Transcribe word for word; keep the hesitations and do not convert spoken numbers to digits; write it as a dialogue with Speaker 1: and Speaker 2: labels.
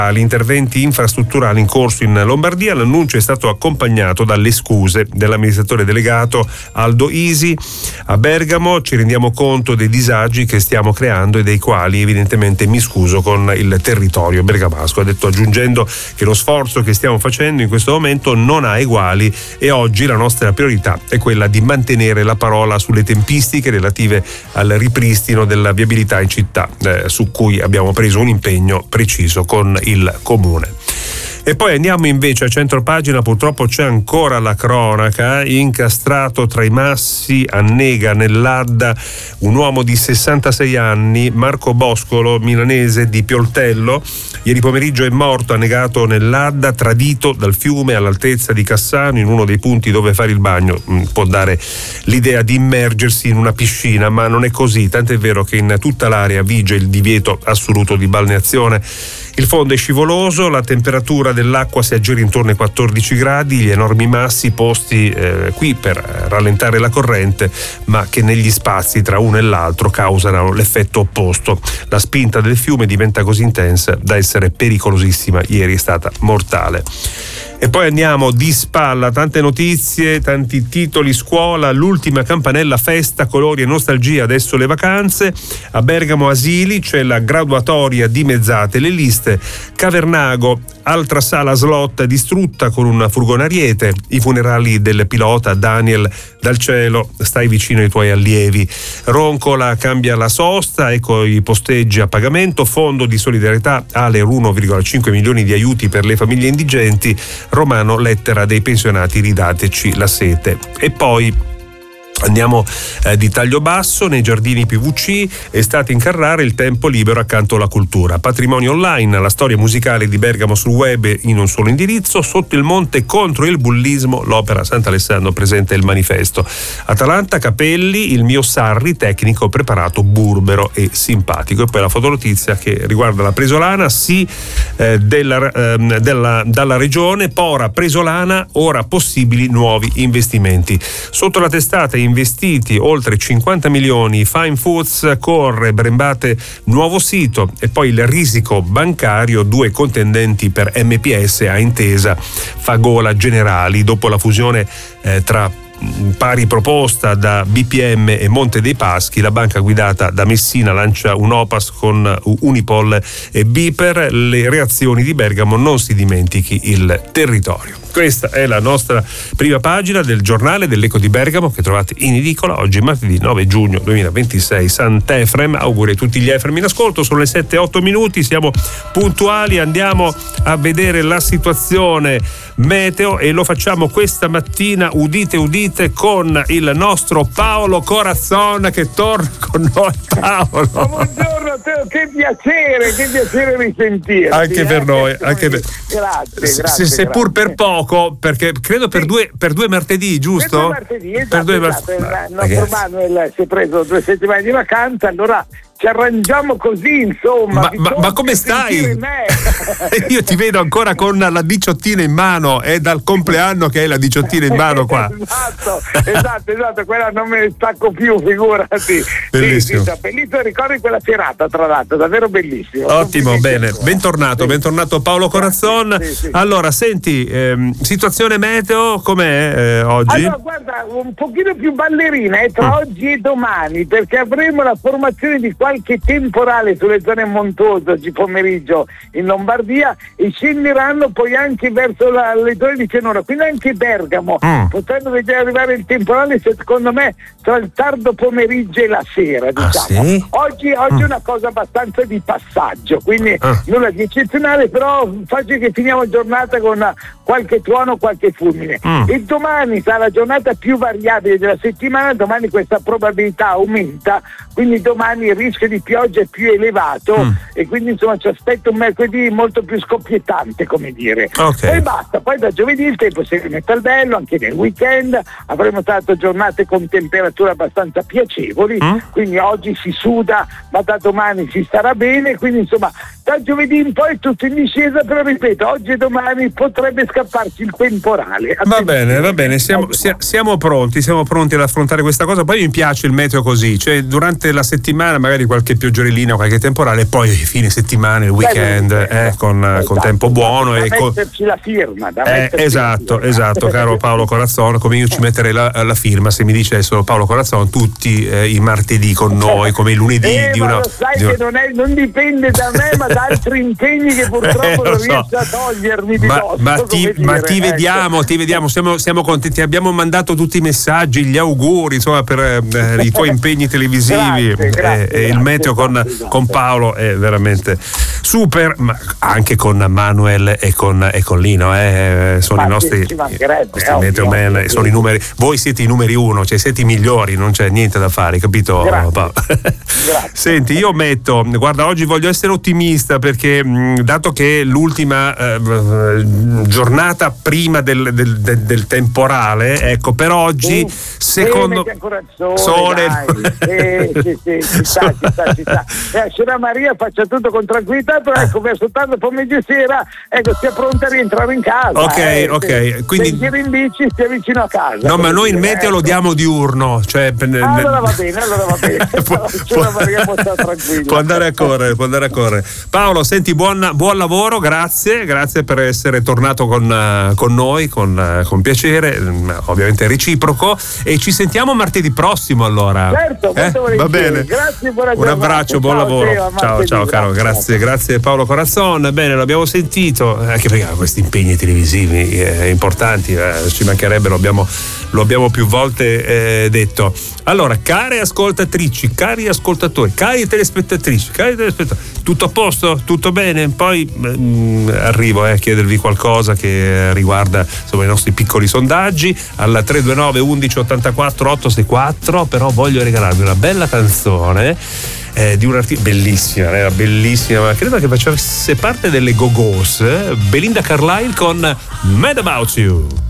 Speaker 1: agli interventi infrastrutturali in corso in Lombardia. L'annuncio è stato accompagnato dalle scuse dell'amministratore delegato Aldo Isi. A Bergamo ci rendiamo conto dei disagi che stiamo creando e dei quali evidentemente mi scuso con il territorio bergamasco, ha detto, aggiungendo che lo sforzo che stiamo facendo in questo momento non ha eguali e oggi la nostra priorità è quella di mantenere la parola sulle tempistiche relative al ripristino della viabilità in città, eh, su cui abbiamo preso un impegno preciso con il comune. E poi andiamo invece a centropagina, purtroppo c'è ancora la cronaca. Incastrato tra i massi, annega nell'Adda un uomo di sessantasei anni, Marco Boscolo, milanese di Pioltello. Ieri pomeriggio è morto annegato nell'Adda, tradito dal fiume all'altezza di Cassano, in uno dei punti dove fare il bagno può dare l'idea di immergersi in una piscina, ma non è così, tant'è vero che in tutta l'area vige il divieto assoluto di balneazione. Il fondo è scivoloso, la temperatura dell'acqua si aggira intorno ai quattordici gradi, gli enormi massi posti eh, qui per rallentare la corrente, ma che negli spazi tra uno e l'altro causano l'effetto opposto. La spinta del fiume diventa così intensa da essere pericolosissima. Ieri è stata mortale. E poi andiamo di spalla, tante notizie, tanti titoli, scuola, l'ultima campanella, festa, colori e nostalgia, adesso le vacanze. A Bergamo asili c'è la graduatoria dimezzate le liste. Cavernago, altra sala slot distrutta con un furgone Ariete. I funerali del pilota Daniel dal cielo, stai vicino ai tuoi allievi. Roncola cambia la sosta, ecco i posteggi a pagamento. Fondo di solidarietà, Aler uno virgola cinque milioni di aiuti per le famiglie indigenti. Romano, lettera dei pensionati, ridateci la sete. E poi andiamo eh, di taglio basso, nei giardini P V C, estate in Carrara, il tempo libero accanto alla cultura. Patrimonio online, la storia musicale di Bergamo sul web in un solo indirizzo. Sotto il monte contro il bullismo, l'opera Sant'Alessandro presenta il manifesto. Atalanta, Capelli, il mio Sarri, tecnico preparato, burbero e simpatico. E poi la fotonotizia che riguarda la Presolana, sì eh, della, eh, della, dalla regione, Pora, Presolana, ora possibili nuovi investimenti. Sotto la testata investiti oltre cinquanta milioni, Fine Foods, corre, Brembate, nuovo sito. E poi il risico bancario, due contendenti per M P S a intesa, Fagola Generali, dopo la fusione eh, tra pari proposta da B P M e Monte dei Paschi, la banca guidata da Messina lancia un Opas con Unipol e Biper. Le reazioni di Bergamo, non si dimentichi il territorio. Questa è la nostra prima pagina del giornale dell'Eco di Bergamo, che trovate in edicola oggi martedì nove giugno duemilaventisei. Sant'Efrem, auguri a tutti gli Efrem in ascolto. Sono le sette e otto minuti, siamo puntuali, andiamo a vedere la situazione meteo e lo facciamo questa mattina, udite udite, con il nostro Paolo Corazzon che torna con noi. Paolo,
Speaker 2: buongiorno Teo, che piacere, che piacere risentirti.
Speaker 1: Anche per noi, anche per...
Speaker 2: grazie,
Speaker 1: se,
Speaker 2: grazie,
Speaker 1: seppur
Speaker 2: grazie.
Speaker 1: per poco, perché credo per, sì. due, per due martedì, giusto?
Speaker 2: Per due martedì, esatto,
Speaker 1: per due
Speaker 2: esatto.
Speaker 1: mar...
Speaker 2: Il nostro Manuel si è preso due settimane di vacanza, allora ci arrangiamo così, insomma.
Speaker 1: Ma, ma, ma come stai? Io ti vedo ancora con la diciottina in mano, è dal compleanno che hai la diciottina in mano qua.
Speaker 2: esatto, esatto, esatto, quella non me ne stacco più, figurati.
Speaker 1: Bellissimo.
Speaker 2: Sì, sì, bellissimo, ricordi quella serata, tra l'altro, davvero bellissimo.
Speaker 1: Ottimo, bene, bentornato, sì. bentornato Paolo Corazzon. Sì, sì. Allora, senti, ehm, situazione meteo com'è eh, oggi?
Speaker 2: Allora, guarda, un pochino più ballerina eh, tra mm. oggi e domani, perché avremo la formazione di qualche temporale sulle zone montuose oggi pomeriggio in Lombardia e scenderanno poi anche verso la, le zone di Cenora, quindi anche Bergamo mm. potendo vedere arrivare il temporale, secondo me tra il tardo pomeriggio e la sera, diciamo.
Speaker 1: Ah, sì?
Speaker 2: Oggi, oggi mm. è una cosa abbastanza di passaggio, quindi ah. nulla di eccezionale, però faccio che finiamo giornata con una, qualche tuono, qualche fulmine. Mm. E domani sarà la giornata più variabile della settimana, domani questa probabilità aumenta, quindi domani il rischio di pioggia è più elevato mm. e quindi insomma ci aspetta un mercoledì molto più scoppiettante, come dire.
Speaker 1: Okay.
Speaker 2: Poi basta, poi da giovedì il tempo si rimette al bello, anche nel weekend avremo tanto giornate con temperature abbastanza piacevoli, mm. quindi oggi si suda ma da domani si starà bene, quindi insomma da giovedì in poi tutto in discesa, però ripeto, oggi e domani potrebbe scapparci il temporale.
Speaker 1: Va bene, va bene, siamo, siamo pronti, siamo pronti ad affrontare questa cosa. Poi mi piace il meteo così, cioè durante la settimana magari qualche pioggerellina, qualche temporale, e poi fine settimana, il weekend, eh, con, esatto, con tempo buono.
Speaker 2: Da
Speaker 1: e
Speaker 2: metterci con... la firma. Da
Speaker 1: eh, esatto,
Speaker 2: la firma.
Speaker 1: esatto, caro Paolo Corazzon, come io ci metterei la, la firma se mi dicessero Paolo Corazzon tutti eh, i martedì con noi, come i lunedì.
Speaker 2: Eh,
Speaker 1: di
Speaker 2: ma
Speaker 1: una,
Speaker 2: lo sai
Speaker 1: di una...
Speaker 2: che non, è, non dipende da me, ma da altri impegni che purtroppo
Speaker 1: eh,
Speaker 2: non
Speaker 1: so.
Speaker 2: riesco a togliermi di
Speaker 1: ma,
Speaker 2: dosso,
Speaker 1: ma ti, ma ti
Speaker 2: ecco.
Speaker 1: vediamo, ti vediamo, siamo, siamo contenti, abbiamo mandato tutti i messaggi, gli auguri, insomma, per eh, i tuoi impegni televisivi.
Speaker 2: Grazie, grazie,
Speaker 1: eh, il meteo con,
Speaker 2: grazie.
Speaker 1: con Paolo è veramente super, ma anche con Manuel e con, e con Lino, eh, sono
Speaker 2: ma
Speaker 1: i nostri,
Speaker 2: ci
Speaker 1: nostri
Speaker 2: ovvio,
Speaker 1: meteo man,
Speaker 2: ovvio.
Speaker 1: sono i numeri, voi siete i numeri uno, cioè siete i migliori, non c'è niente da fare, capito
Speaker 2: Grazie.
Speaker 1: Paolo?
Speaker 2: Grazie.
Speaker 1: Senti, io metto, guarda, oggi voglio essere ottimista perché mh, dato che l'ultima eh, giornata prima del, del, del, del temporale, ecco, per oggi
Speaker 2: sì,
Speaker 1: secondo
Speaker 2: sì, ancora il sole,
Speaker 1: sole
Speaker 2: dai. Sì, sì, sì, ci sta, ci sta, ci sta. Eh, Signora Maria faccia tutto con tranquillità, però ecco, verso tanto pomeriggio e sera, ecco, stia pronta a rientrare in casa.
Speaker 1: Ok,
Speaker 2: eh,
Speaker 1: ok,
Speaker 2: se,
Speaker 1: quindi
Speaker 2: se giri in bici stia vicino a casa.
Speaker 1: no, ma noi il
Speaker 2: dire,
Speaker 1: meteo
Speaker 2: ecco.
Speaker 1: lo diamo diurno, cioè
Speaker 2: Ah, allora va bene, allora va bene.
Speaker 1: può,
Speaker 2: Signora Maria può stare tranquilla.
Speaker 1: può andare a correre, può andare a correre. Paolo, senti, buon, buon lavoro, grazie, grazie per essere tornato con, uh, con noi, con, uh, con piacere, um, ovviamente reciproco, e ci sentiamo martedì prossimo allora.
Speaker 2: Certo,
Speaker 1: eh? Va bene.
Speaker 2: Grazie, buona
Speaker 1: Un
Speaker 2: giornata.
Speaker 1: abbraccio, buon
Speaker 2: Ciao,
Speaker 1: lavoro.
Speaker 2: Teo,
Speaker 1: ciao, ciao caro, grazie, grazie Paolo Corazzon. Bene, l'abbiamo sentito, anche perché ha questi impegni televisivi eh, importanti, eh, ci mancherebbero, abbiamo, lo abbiamo più volte eh, detto. Allora, care ascoltatrici, cari ascoltatori, cari telespettatrici, cari telespettatori, tutto a posto? Tutto bene? Poi mh, arrivo eh, a chiedervi qualcosa che riguarda insomma, i nostri piccoli sondaggi al tre due nove undici ottantaquattro ottocentosessantaquattro, però voglio regalarvi una bella canzone eh, di un artista bellissima, era bellissima, ma credo che facesse parte delle Go-Go's, eh? Belinda Carlisle con Mad About You.